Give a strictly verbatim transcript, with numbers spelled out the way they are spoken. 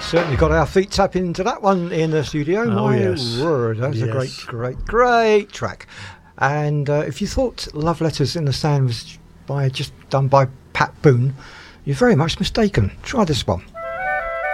Certainly got our feet tapping into that one in the studio. Oh, My yes. word, that's Yes. a great, great, great track. And uh, if you thought Love Letters in the Sand was by just done by Pat Boone, you're very much mistaken. Try this one.